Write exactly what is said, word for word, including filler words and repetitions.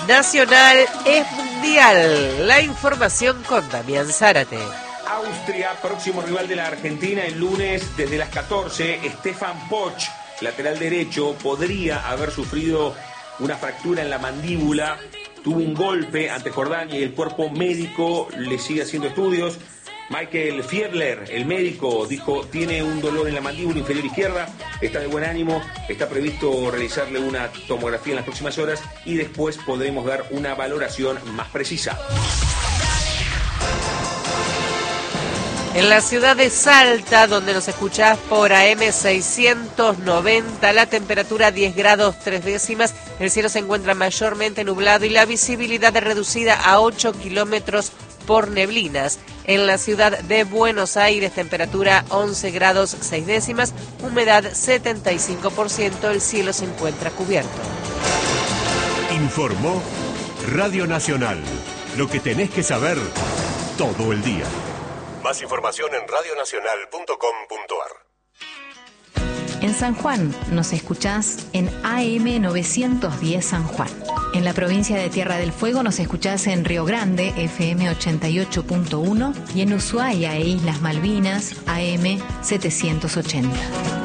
Nacional es mundial. La información con Damián Zárate. Austria, próximo rival de la Argentina el lunes desde las catorce. Stefan Poch, lateral derecho, podría haber sufrido una fractura en la mandíbula. Tuvo un golpe ante Jordania y el cuerpo médico le sigue haciendo estudios. Michael Fiedler, el médico, dijo tiene un dolor en la mandíbula inferior izquierda, está de buen ánimo, está previsto realizarle una tomografía en las próximas horas y después podremos dar una valoración más precisa. En la ciudad de Salta, donde nos escuchás por A M seiscientos noventa, la temperatura diez grados tres décimas, el cielo se encuentra mayormente nublado y la visibilidad reducida a ocho kilómetros por neblinas. En la ciudad de Buenos Aires, temperatura once grados seis décimas, humedad setenta y cinco por ciento, el cielo se encuentra cubierto. Informó Radio Nacional, lo que tenés que saber todo el día. Más información en radio nacional punto com punto a r. En San Juan nos escuchás en A M novecientos diez San Juan. En la provincia de Tierra del Fuego nos escuchás en Río Grande, F M ochenta y ocho punto uno, y en Ushuaia e Islas Malvinas, A M setecientos ochenta.